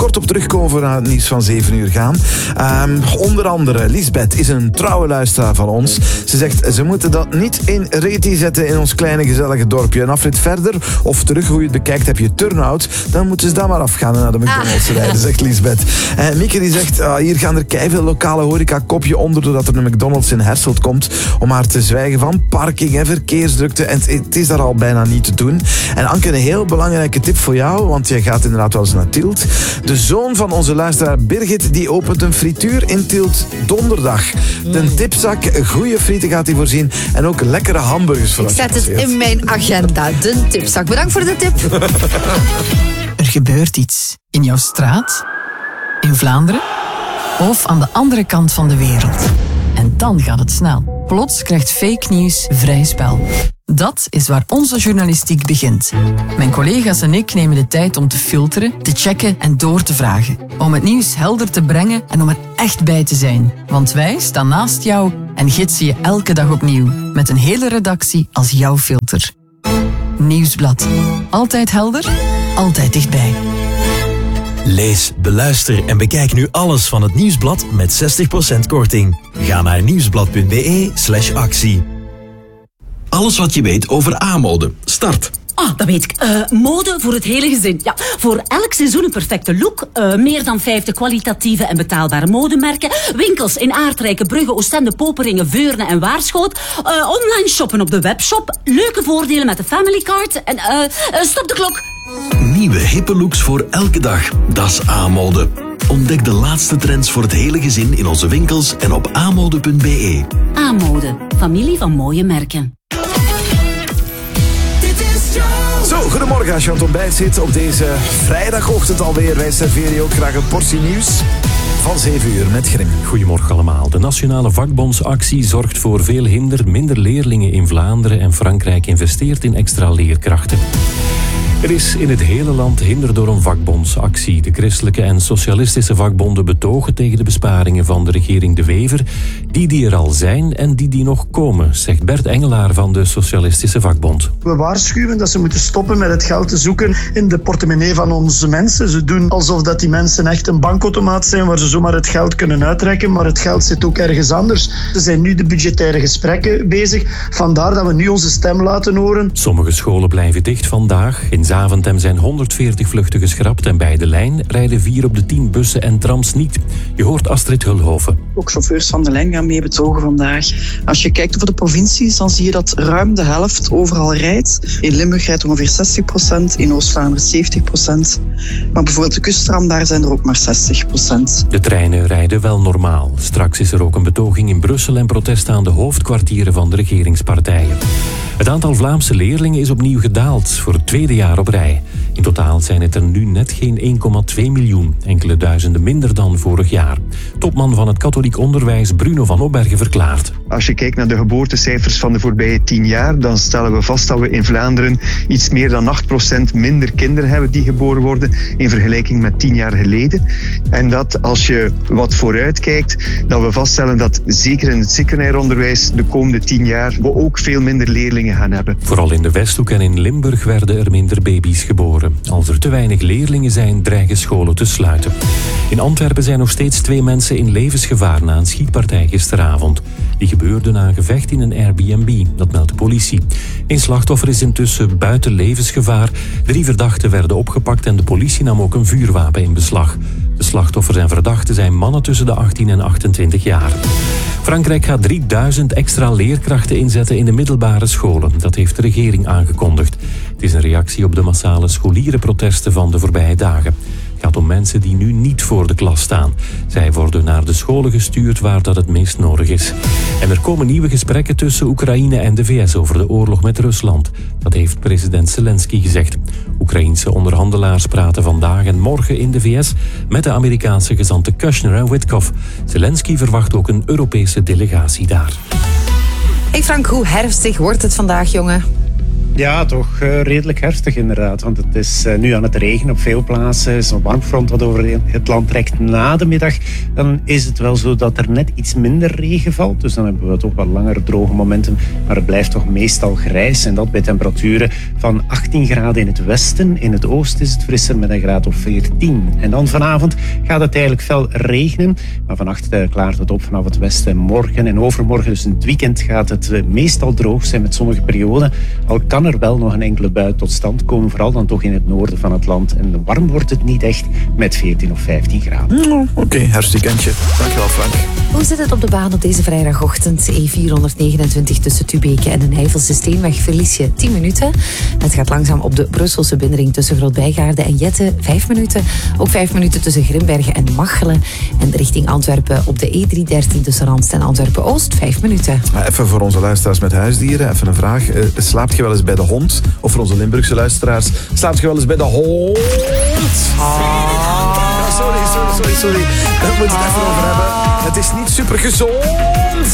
kort op terugkomen voor na het nieuws van 7 uur gaan. Onder andere, Lisbeth is een trouwe luisteraar van ons. Ze zegt, ze moeten dat niet in reti zetten in ons kleine gezellige dorpje. Een afrit verder, of terug, hoe je het bekijkt, heb je turnout. Dan moeten ze daar maar afgaan en naar de McDonald's rijden, zegt Lisbeth. Mieke die zegt, hier gaan er keiveel lokale horeca kopje onder doordat er een McDonald's in Herselt komt. Om maar te zwijgen van parking en verkeersdrukte. En het is daar al bijna niet te doen. En Anke, een heel belangrijke tip voor jou, want je gaat inderdaad wel eens naar Tielt. De zoon van onze luisteraar Birgit, die opent een frituur in Tielt donderdag. De tipzak, goede frieten gaat hij voorzien en ook lekkere hamburgers voor. Ik zet het in mijn agenda, de tipzak. Bedankt voor de tip. Er gebeurt iets. In jouw straat, in Vlaanderen of aan de andere kant van de wereld. En dan gaat het snel. Plots krijgt fake nieuws vrij spel. Dat is waar onze journalistiek begint. Mijn collega's en ik nemen de tijd om te filteren, te checken en door te vragen. Om het nieuws helder te brengen en om er echt bij te zijn. Want wij staan naast jou en gidsen je elke dag opnieuw. Met een hele redactie als jouw filter. Nieuwsblad. Altijd helder, altijd dichtbij. Lees, beluister en bekijk nu alles van het Nieuwsblad met 60% korting. Ga naar nieuwsblad.be/actie. Alles wat je weet over aanmode. Start. Dat weet ik. Mode voor het hele gezin. Ja, voor elk seizoen een perfecte look. Meer dan 50 kwalitatieve en betaalbare modemerken. Winkels in Aardrijke, Brugge, Oostende, Poperingen, Veurne en Waarschoot. Online shoppen op de webshop. Leuke voordelen met de family card. En stop de klok. Nieuwe hippe looks voor elke dag. Dat is aanmode. Ontdek de laatste trends voor het hele gezin in onze winkels en op aanmode.be. Aanmode. Familie van mooie merken. Zo, goedemorgen als je aan het ontbijt zit op deze vrijdagochtend alweer. Wij serveren je ook graag een portie nieuws van 7 uur met Grim. Goedemorgen allemaal. De Nationale Vakbondsactie zorgt voor veel hinder, minder leerlingen in Vlaanderen en Frankrijk investeert in extra leerkrachten. Er is in het hele land hinder door een vakbondsactie. De christelijke en socialistische vakbonden betogen tegen de besparingen van de regering De Wever, die er al zijn en die nog komen, zegt Bert Engelaar van de Socialistische Vakbond. We waarschuwen dat ze moeten stoppen met het geld te zoeken in de portemonnee van onze mensen. Ze doen alsof dat die mensen echt een bankautomaat zijn waar ze zomaar het geld kunnen uittrekken, maar het geld zit ook ergens anders. Er zijn nu de budgettaire gesprekken bezig, vandaar dat we nu onze stem laten horen. Sommige scholen blijven dicht vandaag. In Zaventem zijn 140 vluchten geschrapt en bij de lijn rijden 4 op de 10 bussen en trams niet. Je hoort Astrid Hulhoven. Ook chauffeurs van de lijn gaan mee betogen vandaag. Als je kijkt over de provincies, dan zie je dat ruim de helft overal rijdt. In Limburg rijdt ongeveer 60%, in Oost-Vlaanderen 70%. Maar bijvoorbeeld de kusttram, daar zijn er ook maar 60%. De treinen rijden wel normaal. Straks is er ook een betoging in Brussel en protest aan de hoofdkwartieren van de regeringspartijen. Het aantal Vlaamse leerlingen is opnieuw gedaald, voor het tweede jaar op rij. In totaal zijn het er nu net geen 1,2 miljoen, enkele duizenden minder dan vorig jaar. Topman van het katholiek onderwijs Bruno van Opbergen verklaart. Als je kijkt naar de geboortecijfers van de voorbije 10 jaar, dan stellen we vast dat we in Vlaanderen iets meer dan 8% minder kinderen hebben die geboren worden in vergelijking met 10 jaar geleden. En dat als je wat vooruit kijkt, dat we vaststellen dat zeker in het secundair onderwijs de komende 10 jaar we ook veel minder leerlingen gaan hebben. Vooral in de Westhoek en in Limburg werden er minder baby's geboren. Als er te weinig leerlingen zijn, dreigen scholen te sluiten. In Antwerpen zijn nog steeds 2 mensen in levensgevaar na een schietpartij gisteravond. Die gebeurde na een gevecht in een Airbnb, dat meldt de politie. 1 slachtoffer is intussen buiten levensgevaar. 3 verdachten werden opgepakt en de politie nam ook een vuurwapen in beslag. De slachtoffers en verdachten zijn mannen tussen de 18 en 28 jaar. Frankrijk gaat 3000 extra leerkrachten inzetten in de middelbare scholen. Dat heeft de regering aangekondigd. Het is een reactie op de massale scholierenprotesten van de voorbije dagen. Het gaat om mensen die nu niet voor de klas staan. Zij worden naar de scholen gestuurd waar dat het meest nodig is. En er komen nieuwe gesprekken tussen Oekraïne en de VS over de oorlog met Rusland. Dat heeft president Zelensky gezegd. Oekraïense onderhandelaars praten vandaag en morgen in de VS met de Amerikaanse gezanten Kushner en Witkoff. Zelensky verwacht ook een Europese delegatie daar. Hey Frank, hoe herfstig wordt het vandaag, jongen? Ja, toch redelijk herfstig inderdaad. Want het is nu aan het regenen op veel plaatsen. Er is een warmfront wat over het land trekt na de middag. Dan is het wel zo dat er net iets minder regen valt. Dus dan hebben we toch wat langer droge momenten. Maar het blijft toch meestal grijs. En dat bij temperaturen van 18 graden in het westen. In het oosten is het frisser met een graad of 14. En dan vanavond gaat het eigenlijk fel regenen. Maar vannacht klaart het op vanaf het westen. Morgen en overmorgen, dus in het weekend, gaat het meestal droog zijn met zonnige perioden. Al kan er wel nog een enkele bui tot stand komen, vooral dan toch in het noorden van het land. En warm wordt het niet echt met 14 of 15 graden. Oké, herfstweekendje. Dankjewel, Frank. Hoe zit het op de baan op deze vrijdagochtend? E429 tussen Tubeke en de Nijvelse Steenweg verlies je 10 minuten. Het gaat langzaam op de Brusselse binnenring tussen Grootbijgaarden en Jette, 5 minuten. Ook 5 minuten tussen Grimbergen en Machelen. En richting Antwerpen op de E313 tussen Randst en Antwerpen-Oost, 5 minuten. Even voor onze luisteraars met huisdieren, even een vraag. Slaapt je wel eens bij de hond? Of voor onze Limburgse luisteraars, slaapt je wel eens bij de hond? Sorry. Daar moet je het even over hebben. Het is niet super gezond.